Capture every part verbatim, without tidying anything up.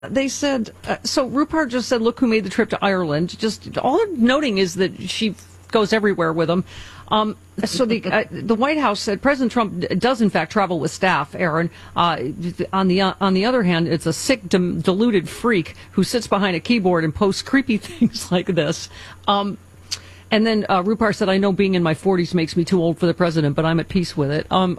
They said, uh, so Rupert just said, look who made the trip to Ireland. Just all they're noting is that she goes everywhere with him. Um, so the uh, the White House said President Trump does in fact travel with staff, Aaron. Uh, on the uh, on the other hand, it's a sick, de- deluded freak who sits behind a keyboard and posts creepy things like this. Um, and then uh, Rupert said, I know being in my forties makes me too old for the president, but I'm at peace with it. Um,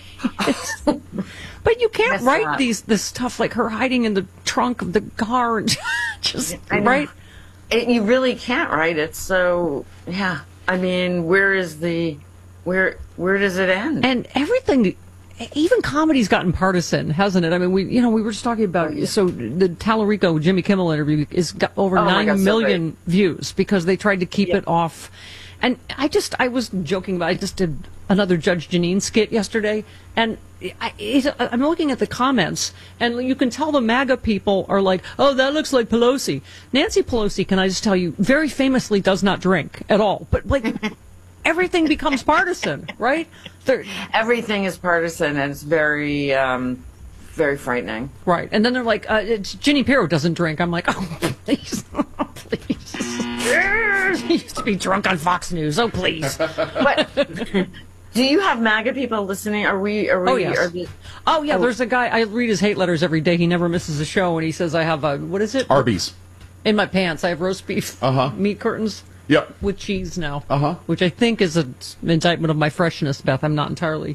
but you can't That's write not. these this stuff like her hiding in the trunk of the car and just right. It, you really can't write it. So yeah, I mean, where is the where where does it end? And everything, even comedy's gotten partisan, hasn't it? I mean, we you know we were just talking about Oh, yeah. so the Tallarico Jimmy Kimmel interview is got over Oh, my nine God, so million great. views because they tried to keep Yeah. it off. And I just I was joking about I just did another Judge Janine skit yesterday, and I, it, I'm looking at the comments, and you can tell the MAGA people are like, "Oh, that looks like Pelosi." Nancy Pelosi, can I just tell you, very famously does not drink at all, but like. Everything becomes partisan, right? They're, Everything is partisan, and it's very, um, very frightening. right. And then they're like, uh, it's, Ginny Pirro doesn't drink. I'm like, oh, please, oh, please. He used to be drunk on Fox News. Oh, please. But do you have MAGA people listening? Are we? Are we? Oh, yes. Are the, Oh, yeah, Oh. there's a guy, I read his hate letters every day. He never misses a show, and he says, I have, a, what is it? Arby's. In my pants. I have roast beef Uh-huh. meat curtains. Yep. With cheese now. Uh-huh. Which I think is an indictment of my freshness, Beth. I'm not entirely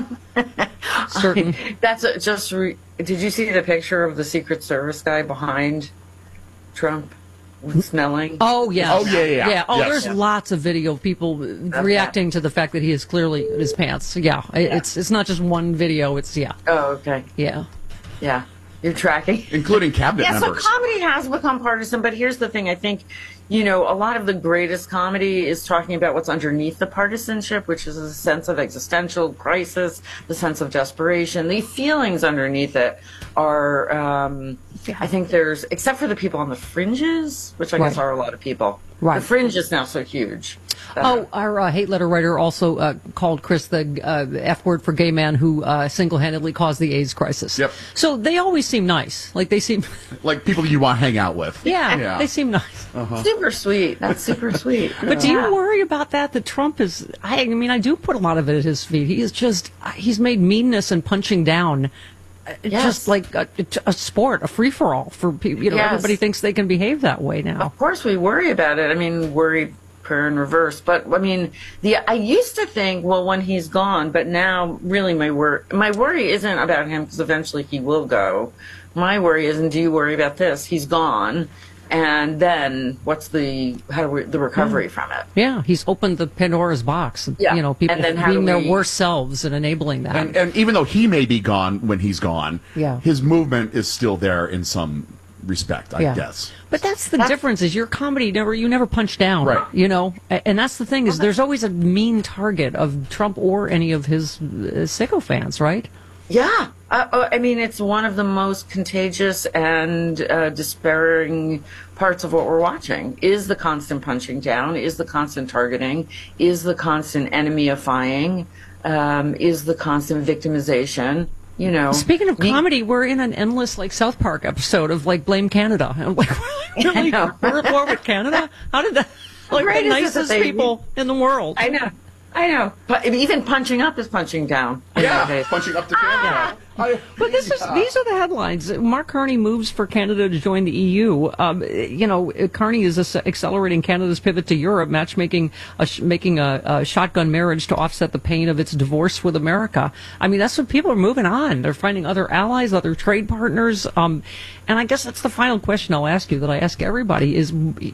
certain. that's a, just. Re, did you see the picture of the Secret Service guy behind Trump smelling? Oh, yeah. Oh, yeah, yeah, Yeah. Oh, yes. there's lots of video of people reacting to the fact that he is clearly in his pants. Yeah. It's it's not just one video. It's, yeah. Oh, okay. Yeah. Yeah, you're tracking. Including cabinet Yeah, members. so comedy has become partisan, but here's the thing. I think, you know, a lot of the greatest comedy is talking about what's underneath the partisanship, which is a sense of existential crisis, the sense of desperation. The feelings underneath it are, um, I think there's, except for the people on the fringes, which I guess Right. are a lot of people. Right. The fringe is now so huge. that- Oh, our uh, hate letter writer also uh, called Chris the uh, F word for gay man who uh, single-handedly caused the AIDS crisis. Yep. So they always seem nice. Like they seem, Like people you want to hang out with. yeah, Yeah. they seem nice. super sweet. That's super sweet. But do you Yeah. worry about that? That Trump is, I, I mean, I do put a lot of it at his feet. He is just, he's made meanness and punching down uh, Yes. just like a, a sport, a free-for-all for people. You know, Yes. everybody thinks they can behave that way now. Of course, we worry about it. I mean, worry prayer in reverse. But I mean, the I used to think, well, when he's gone, but now really my wor my worry isn't about him because eventually he will go. My worry isn't. Do you worry about this? He's gone, and then what's the how do we, the recovery from it? Yeah, he's opened the Pandora's box. Yeah. You know, people And then how being do their we- worst selves and enabling that. And, and even though he may be gone when he's gone, Yeah. his movement is still there in some respect, I Yeah. guess. But that's the difference is your comedy never you never punch down, Right. you know? A- And that's the thing is there's always a mean target of Trump or any of his uh, sycophants, right? Yeah, uh, uh, I mean, it's one of the most contagious and uh, despairing parts of what we're watching is the constant punching down, is the constant targeting, is the constant enemyifying, um, is the constant victimization. You know, Speaking of the- comedy, we're in an endless like South Park episode of like Blame Canada. And like, really, know. we're at war with Canada? How did that? Like great the is it that nicest they- people in the world. I know, I know, but even punching up is punching down. Yeah, punching up to Canada. I- But this is these are the headlines. Mark Carney moves for Canada to join the E U. Um, you know, Carney is ac- accelerating Canada's pivot to Europe, matchmaking, a sh- making a, a shotgun marriage to offset the pain of its divorce with America. I mean, that's what people are moving on. They're finding other allies, other trade partners. Um, and I guess that's the final question I'll ask you that I ask everybody is,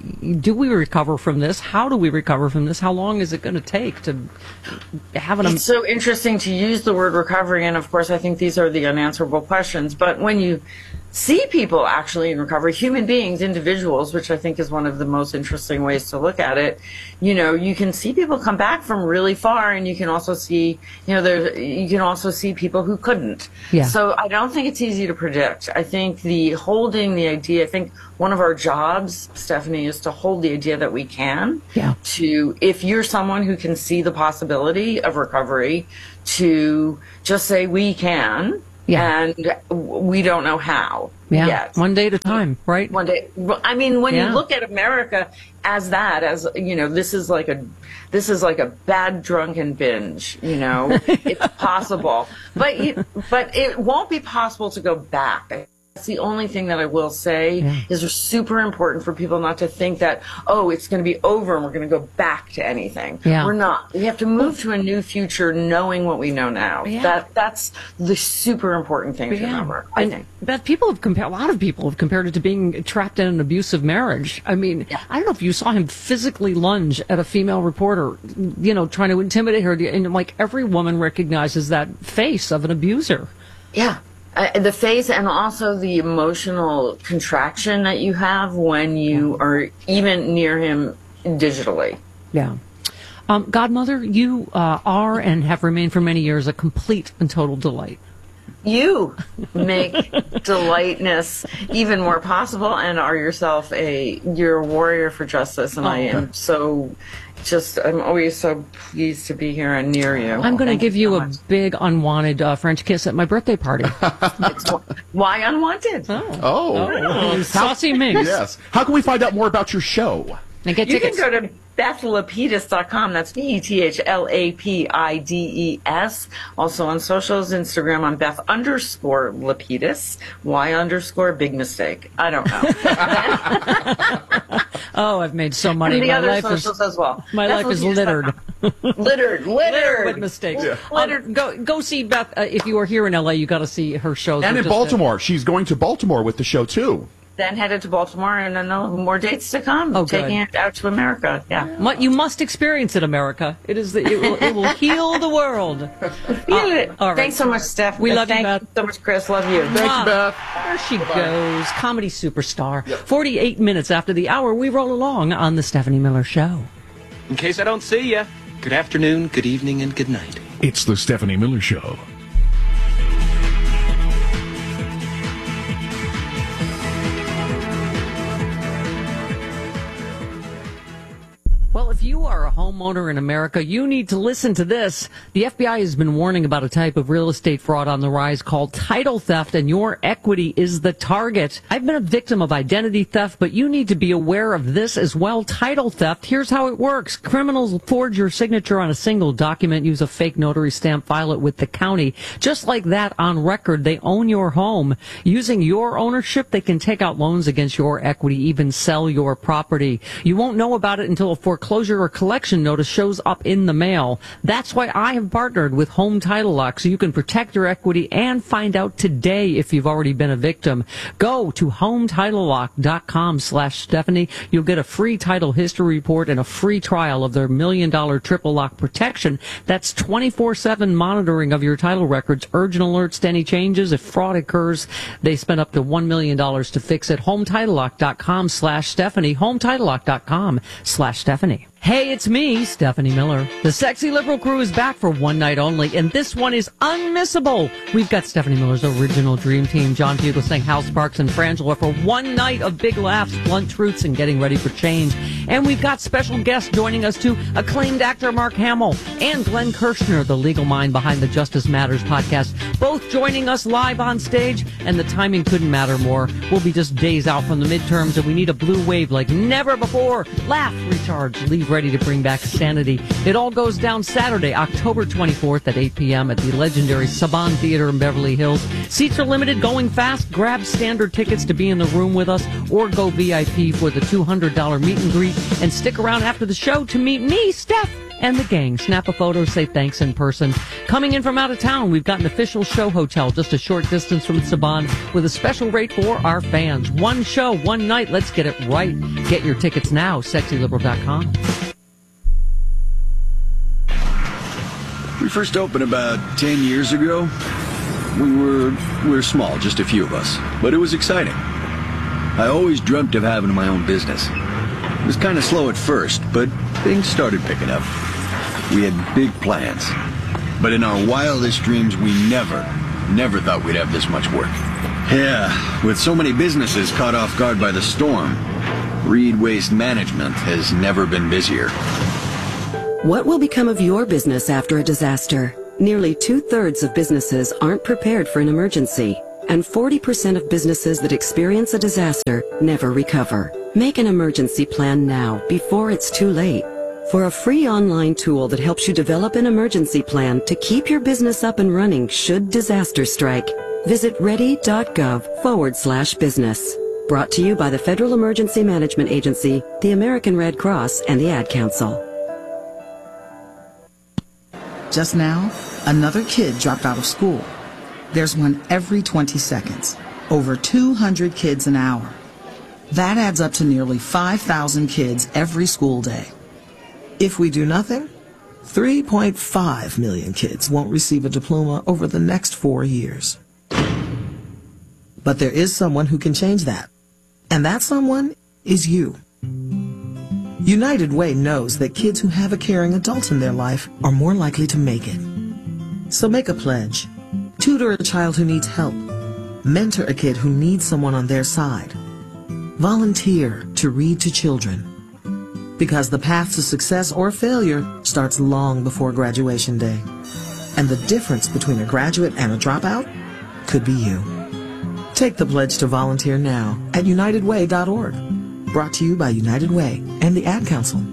do we recover from this? How do we recover from this? How long is it going to take to have an... It's so interesting to use the word recovery, and of course, I think these are the unanswerable questions. But when you see people actually in recovery, human beings, individuals, which I think is one of the most interesting ways to look at it, you know, you can see people come back from really far, and you can also see, you know, there you can also see people who couldn't. Yeah. So I don't think it's easy to predict. I think the holding the idea, I think one of our jobs, Stephanie, is to hold the idea that we can. Yeah. To, if you're someone who can see the possibility of recovery, to just say we can, Yeah. And we don't know how Yeah. yet. One day at a time, right? One day. I mean, when Yeah. you look at America as that, as, you know, this is like a, this is like a bad drunken binge, you know, it's possible, but, you, but it won't be possible to go back. That's the only thing that I will say Yeah. is it's super important for people not to think that, oh, it's going to be over and we're going to go back to anything. Yeah. We're not. We have to move to a new future knowing what we know now. Yeah. That That's the super important thing to Yeah. remember, I And think. that people have compared, a lot of people have compared it to being trapped in an abusive marriage. I mean, Yeah. I don't know if you saw him physically lunge at a female reporter, you know, trying to intimidate her. And like every woman recognizes that face of an abuser. Yeah. Uh, the face and also the emotional contraction that you have when you are even near him digitally. Yeah. Um, Godmother, you uh, are and have remained for many years a complete and total delight. You make delightness even more possible and are yourself a, you're a warrior for justice. And I am so just, I'm always so pleased to be here and near you. I'm going to Thank give you so a much. big unwanted uh, French kiss at my birthday party. It's- Why unwanted? Oh. Saucy Minx. Yes. How can we find out more about your show? And get You tickets. can go to beth lapidus dot com. That's B E T H L A P I D E S. Also on socials, Instagram, I'm Beth underscore Lapidus. Y underscore big mistake. I don't know. Oh, I've made so money. And the My other life is socials as well. my Beth life is Lapidus dot littered. com. Littered, littered. with mistakes. Yeah. Um, go go see Beth uh, if you are here in L A. You got to see her shows. And They're in just, uh, Baltimore. She's going to Baltimore with the show, too. Then headed to Baltimore and then uh, more dates to come. Oh, good. Taking it out to America. Yeah. mu- you must experience it, America. It is the, it will, it will heal the world. Feel it. all right. Thanks so much, Steph. We love you, Thank Beth. so much, Chris. Love you. Thank Wow. you, Beth. There she goes, comedy superstar. forty-eight minutes after the hour, we roll along on the Stephanie Miller Show. In case I don't see ya, good afternoon, good evening, and good night. It's the Stephanie Miller Show. Well, if you are a homeowner in America, you need to listen to this. The F B I has been warning about a type of real estate fraud on the rise called title theft, and your equity is the target. I've been a victim of identity theft, but you need to be aware of this as well. Title theft, here's how it works. Criminals forge your signature on a single document, use a fake notary stamp, file it with the county. Just like that, on record, they own your home. Using your ownership, they can take out loans against your equity, even sell your property. You won't know about it until a foreclosure or collection notice shows up in the mail. That's why I have partnered with Home Title Lock, so you can protect your equity and find out today if you've already been a victim. Go to home title lock dot com slash Stephanie. You'll get a free title history report and a free trial of their million dollar triple lock protection. That's twenty-four seven monitoring of your title records, urgent alerts to any changes. If fraud occurs, they spend up to one million dollars to fix it. home title lock dot com slash Stephanie. home title lock dot com slash Stephanie. Hey, it's me, Stephanie Miller. The Sexy Liberal crew is back for one night only, and this one is unmissable. We've got Stephanie Miller's original dream team, John Fugelsang, Hal Sparks, and Frangela for one night of big laughs, blunt truths, and getting ready for change. And we've got special guests joining us too, acclaimed actor Mark Hamill and Glenn Kirshner, the legal mind behind the Justice Matters podcast, both joining us live on stage, and the timing couldn't matter more. We'll be just days out from the midterms, and we need a blue wave like never before. Laugh, recharge, leave ready to bring back sanity. It all goes down Saturday, October twenty-fourth at eight p.m. at the legendary Saban Theater in Beverly Hills. Seats are limited, going fast. Grab standard tickets to be in the room with us, or go V I P for the two hundred dollars meet and greet, and stick around after the show to meet me, Steph, and the gang. Snap a photo, say thanks in person. Coming in from out of town, we've got an official show hotel just a short distance from Saban with a special rate for our fans. One show, one night. Let's get it right. Get your tickets now, sexy liberal dot com. We first opened about ten years ago. We were we were small, just a few of us, but it was exciting. I always dreamt of having my own business. It was kind of slow at first, but things started picking up. We had big plans, but in our wildest dreams, we never, never thought we'd have this much work. Yeah, with so many businesses caught off guard by the storm, Reed Waste Management has never been busier. What will become of your business after a disaster? Nearly two-thirds of businesses aren't prepared for an emergency, and forty percent of businesses that experience a disaster never recover. Make an emergency plan now, before it's too late. For a free online tool that helps you develop an emergency plan to keep your business up and running should disaster strike, visit ready.gov forward slash business. Brought to you by the Federal Emergency Management Agency, the American Red Cross, and the Ad Council. Just now, another kid dropped out of school. There's one every twenty seconds. Over two hundred kids an hour. That adds up to nearly five thousand kids every school day. If we do nothing, three point five million kids won't receive a diploma over the next four years. But there is someone who can change that. And that someone is you. United Way knows that kids who have a caring adult in their life are more likely to make it. So make a pledge. Tutor a child who needs help. Mentor a kid who needs someone on their side. Volunteer to read to children. Because the path to success or failure starts long before graduation day. And the difference between a graduate and a dropout could be you. Take the pledge to volunteer now at united way dot org. Brought to you by United Way and the Ad Council.